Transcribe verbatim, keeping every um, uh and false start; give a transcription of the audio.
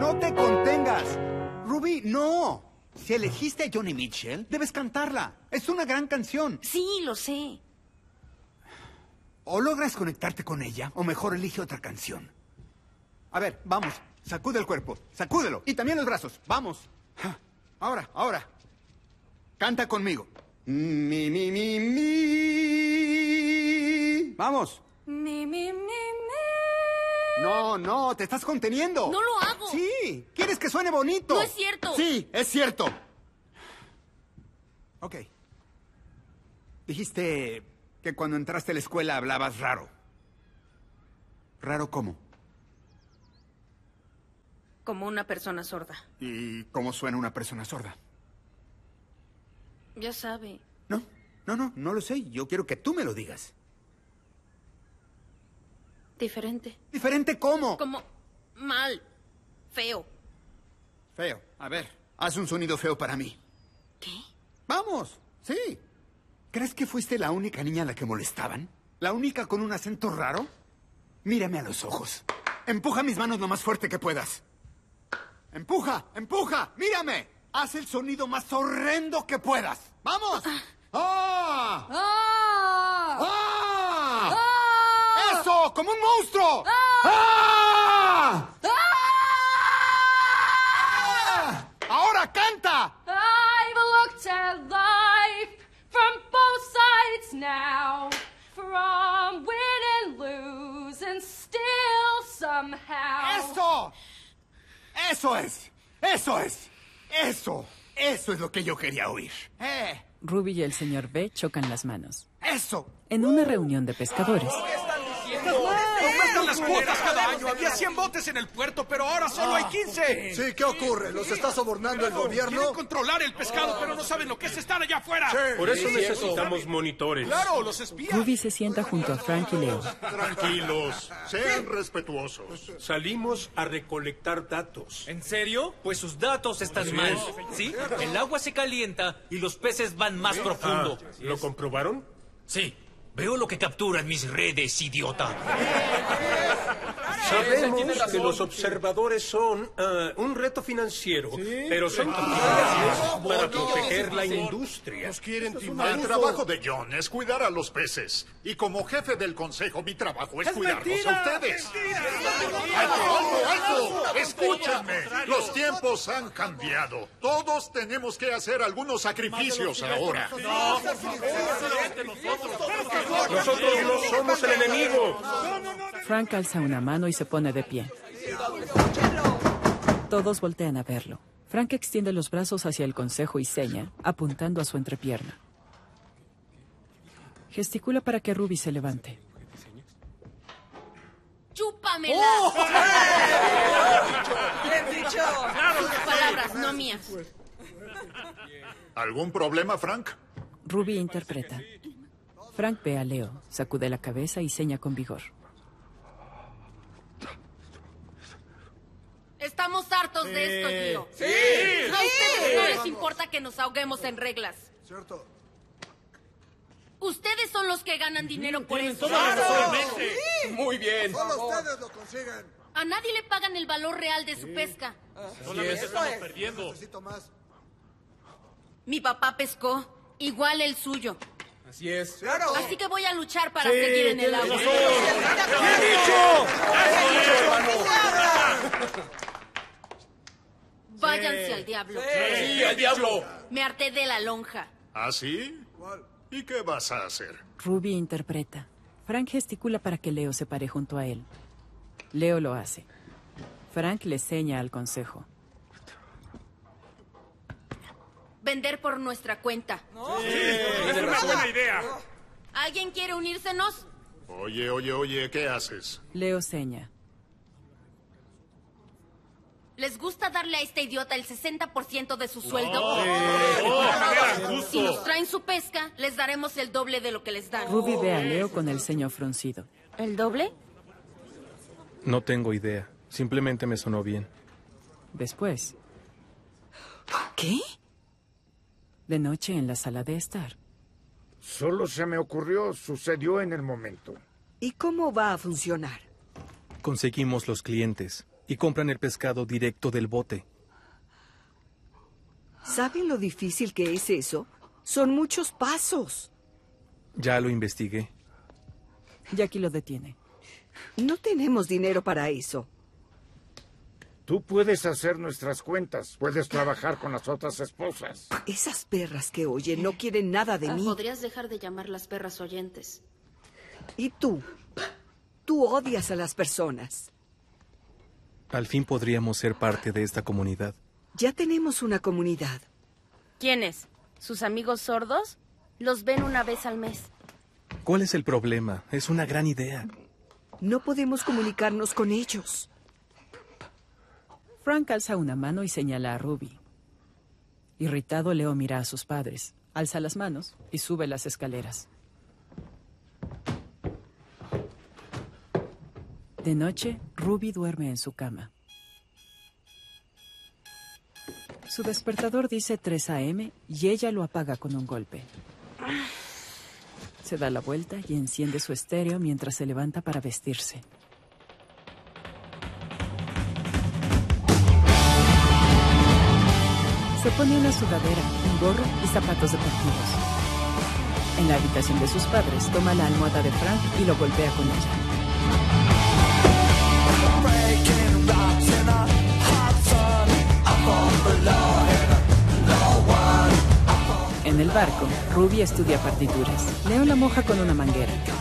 no te contengas. Ruby, no. Si elegiste a Joni Mitchell, debes cantarla. Es una gran canción. Sí, lo sé. O logras conectarte con ella, o mejor elige otra canción. A ver, vamos. Sacude el cuerpo. Sacúdelo. Y también los brazos. Vamos. Ahora, ahora. Canta conmigo. Mi, mi, mi, mi. Vamos. Mi, mi, mi, mi. No, no, te estás conteniendo. No lo hago. Sí, quieres que suene bonito. No es cierto. Sí, es cierto. Ok. Dijiste que cuando entraste a la escuela hablabas raro. ¿Raro cómo? Como una persona sorda. ¿Y cómo suena una persona sorda? Ya sabe. No, no, no, no lo sé. Yo quiero que tú me lo digas. Diferente. ¿Diferente cómo? Como mal. Feo. Feo. A ver, haz un sonido feo para mí. ¿Qué? Vamos, sí. ¿Crees que fuiste la única niña a la que molestaban? ¿La única con un acento raro? Mírame a los ojos. Empuja mis manos lo más fuerte que puedas. ¡Empuja! ¡Empuja! ¡Mírame! Haz el sonido más horrendo que puedas. ¡Vamos! ¡Ah! ¡Ah! ¡Ah! ¡Ah! ¡Eso! ¡Como un monstruo! ¡Ah! ¡Ah! ¡Ah! ¡Ahora canta! I've looked at life from both sides now, from win and lose, and still somehow. ¡Eso! ¡Eso es! ¡Eso es! ¡Eso! Eso es lo que yo quería oír. ¡Eh! Ruby y el señor B chocan las manos. ¡Eso! En una reunión de pescadores. Aumentan las cuotas cada año. Había cien botes en el puerto, pero ahora solo hay quince. Sí, ¿qué ocurre? ¿Los está sobornando el gobierno? Quieren controlar el pescado, pero no saben lo que es estar allá afuera. Por eso necesitamos monitores. Claro, los espías. Ruby se sienta junto a Frank y Leo. Tranquilos, sean respetuosos. Salimos a recolectar datos. ¿En serio? Pues sus datos están mal. ¿Sí? El agua se calienta y los peces van más profundo. Ah, ¿lo comprobaron? Sí. Veo lo que capturan mis redes, idiota. Sabemos que los observadores son uh, un reto financiero, pero son necesarios para proteger la industria. Nos quieren timar. El trabajo de John es cuidar a los peces. Y como jefe del consejo, mi trabajo es, ¡Es cuidarlos mentira! a ustedes. ¡Mentira! ¡Alto, alto, alto! Escúchenme. Los tiempos han cambiado. Todos tenemos que hacer algunos sacrificios ahora. Nosotros no somos el enemigo. Frank alza una mano y se pone de pie. Todos voltean a verlo. Frank extiende los brazos hacia el consejo y seña, apuntando a su entrepierna. Gesticula para que Ruby se levante. ¡Chúpamela! ¡Oh! ¡Bien dicho! Sus palabras, no mías. ¿Algún problema, Frank? Ruby interpreta. Frank ve a Leo, sacude la cabeza y seña con vigor. Estamos hartos de esto, Gio. ¡Sí! A ustedes no les importa que nos ahoguemos en reglas. Cierto. Ustedes son los que ganan dinero por eso. ¡Sí! Muy bien. Solo ustedes lo consiguen. A nadie le pagan el valor real de su pesca. Solamente estamos perdiendo. Necesito más. Mi papá pescó, igual el suyo. Así es. Claro. Así que voy a luchar para seguir en el agua. ¡Bien dicho! Váyanse al diablo. ¡Sí, al diablo! Me harté de la lonja. ¿Ah, sí? ¿Y qué vas a hacer? Ruby interpreta. Frank gesticula para que Leo se pare junto a él. Leo lo hace. Frank le seña al consejo. Vender por nuestra cuenta. ¡Sí! ¡Es una buena idea! ¿Alguien quiere unírsenos? Oye, oye, oye, ¿qué haces? Leo seña. ¿Les gusta darle a este idiota el sesenta por ciento de su sueldo? Si nos traen su pesca, les daremos el doble de lo que les dan. Ruby ve a Leo con el ceño fruncido. ¿El doble? No tengo idea. Simplemente me sonó bien. Después, ¿Qué? de noche en la sala de estar, Solo se me ocurrió, sucedió en el momento. ¿Y cómo va a funcionar? Conseguimos los clientes. y compran el pescado directo del bote. ¿Saben lo difícil que es eso? Son muchos pasos. Ya lo investigué. Jackie lo detiene. No tenemos dinero para eso. Tú puedes hacer nuestras cuentas. Puedes trabajar con las otras esposas. Esas perras que oyen no quieren nada de mí. Podrías dejar de llamar las perras oyentes. ¿Y tú? Tú odias a las personas. Al fin podríamos ser parte de esta comunidad. Ya tenemos una comunidad. ¿Quiénes? ¿Sus amigos sordos? Los ven una vez al mes. ¿Cuál es el problema? Es una gran idea. No podemos comunicarnos con ellos. Frank alza una mano y señala a Ruby. Irritado, Leo mira a sus padres, alza las manos y sube las escaleras. De noche, Ruby duerme en su cama. Su despertador dice tres a eme y ella lo apaga con un golpe. Se da la vuelta y enciende su estéreo mientras se levanta para vestirse. Se pone una sudadera, un gorro y zapatos deportivos. En la habitación de sus padres, toma la almohada de Frank y lo golpea con ella. En el barco, Ruby estudia partituras. Leo la moja con una manguera.